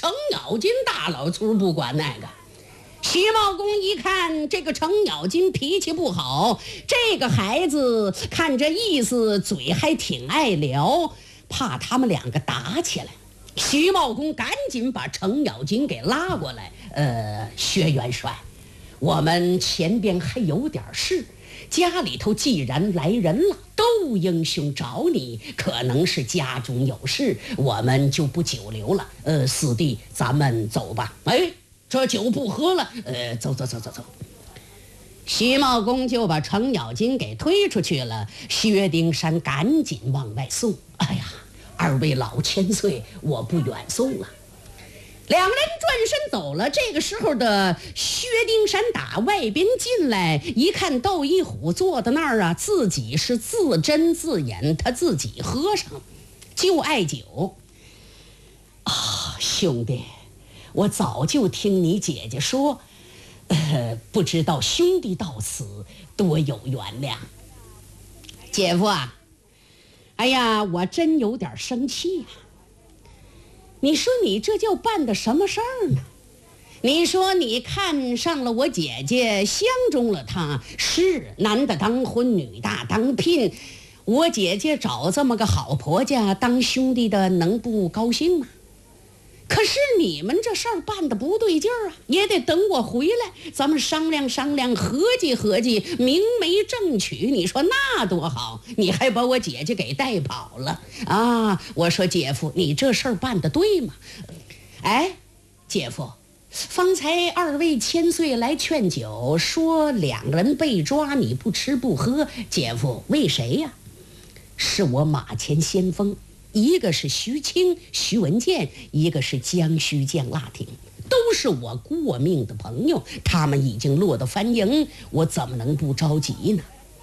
程咬金大老粗不管那个。徐茂公一看这个程咬金脾气不好，这个孩子看这意思嘴还挺爱聊，怕他们两个打起来。徐茂公赶紧把程咬金给拉过来，薛元帅，我们前边还有点事，家里头既然来人了，窦英雄找你，可能是家中有事，我们就不久留了。四弟，咱们走吧。这酒不喝了，走。徐茂公就把程咬金给推出去了，薛丁山赶紧往外送。哎呀，二位老千岁，我不远送了。两人转身走了。这个时候的薛丁山打外边进来，一看窦一虎坐在那儿啊，自己是自斟自饮，他自己喝上，就爱酒啊。兄弟，我早就听你姐姐说，不知道兄弟到此多有原谅。姐夫啊，哎呀，我真有点生气呀。你说你这叫办的什么事儿呢？你说你看上了我姐姐，相中了她，是男的当婚，女大当聘，我姐姐找这么个好婆家当兄弟的，能不高兴吗？可是你们这事儿办得不对劲儿啊，也得等我回来，咱们商量商量，合计合计，明媒正娶，你说那多好。你还把我姐姐给带跑了啊！我说姐夫，你这事儿办得对吗？姐夫，方才二位千岁来劝酒，说两人被抓，你不吃不喝，姐夫为谁呀？是我马前先锋，一个是徐清徐文建，一个是江须将腊挺，都是我过命的朋友，他们已经落到番营，我怎么能不着急呢？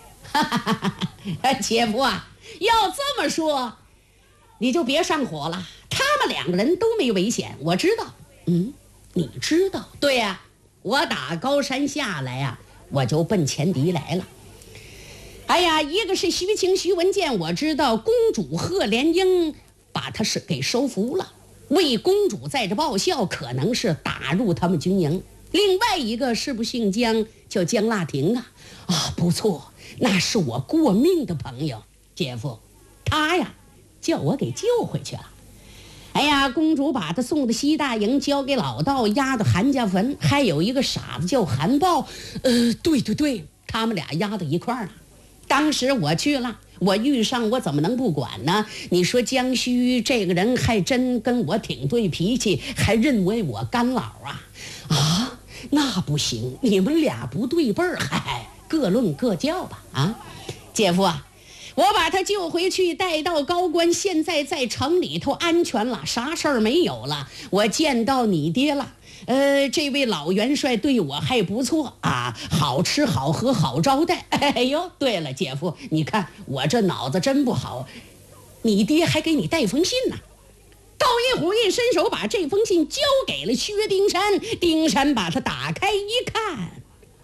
姐夫啊，要这么说你就别上火了，他们两个人都没危险，我知道。你知道？对呀，我打高山下来呀，我就奔前敌来了。哎呀，一个是徐清徐文建，我知道公主贺连英把他是给收服了，为公主在这报效，可能是打入他们军营。另外一个是不姓江，叫江腊廷啊，不错，那是我过命的朋友。姐夫，他呀叫我给救回去了。哎呀，公主把他送到西大营，交给老道，押到韩家坟，还有一个傻子叫韩豹，对，他们俩押到一块儿了。当时我去了，我遇上我怎么能不管呢？你说江须这个人还真跟我挺对脾气，还认为我干老啊，那不行，你们俩不对辈儿，各论各教吧啊。姐夫啊，我把他救回去，带到高官，现在在城里头安全了，啥事儿没有了。我见到你爹了，这位老元帅对我还不错啊，好吃好喝好招待。哎呦，对了，姐夫，你看我这脑子真不好，你爹还给你带封信呢。窦一虎一伸手把这封信交给了薛丁山，丁山把它打开一看，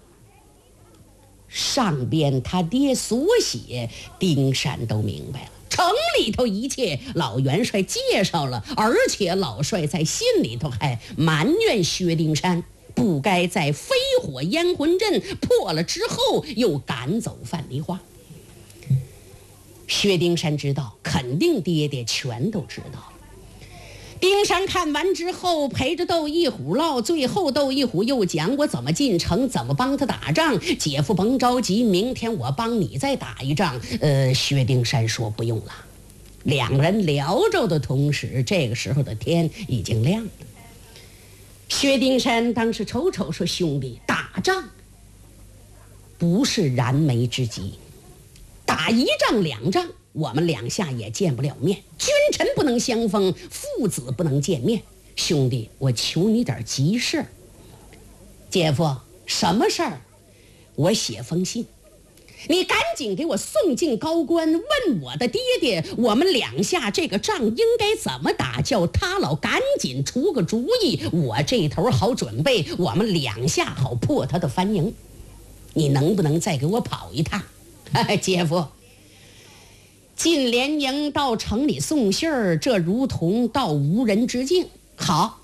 上边他爹所写，丁山都明白了。城里头一切老元帅介绍了，而且老帅在信里头还埋怨薛丁山不该在飞火烟魂阵破了之后又赶走范梨花。薛丁山知道，肯定爹爹全都知道。丁山看完之后陪着窦一虎唠，最后窦一虎又讲我怎么进城，怎么帮他打仗。姐夫甭着急，明天我帮你再打一仗。薛丁山说不用了。两人聊着的同时，这个时候的天已经亮了。薛丁山当时瞅瞅说，兄弟，打仗不是燃眉之急，打一仗两仗我们两下也见不了面，君臣不能相逢，父子不能见面。兄弟，我求你点急事。姐夫，什么事儿？我写封信，你赶紧给我送进高官，问我的爹爹，我们两下这个仗应该怎么打，叫他老赶紧出个主意，我这头好准备，我们两下好破他的番营。你能不能再给我跑一趟？姐夫，进连营到城里送信儿，这如同到无人之境。好，